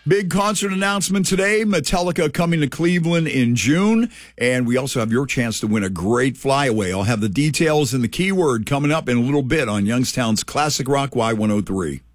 Big concert announcement today. Metallica coming to Cleveland in June. And we also have your chance to win a great flyaway. I'll have the details and the keyword coming up in a little bit on Youngstown's Classic Rock Y103.